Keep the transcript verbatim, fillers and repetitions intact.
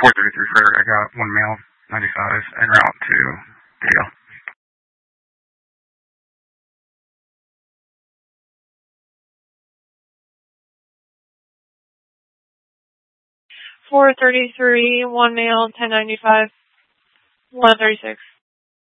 four thirty-three Frederick, I got one male, ninety-five, en route to Dale. four thirty-three, one male, ten ninety-five, one thirty-six.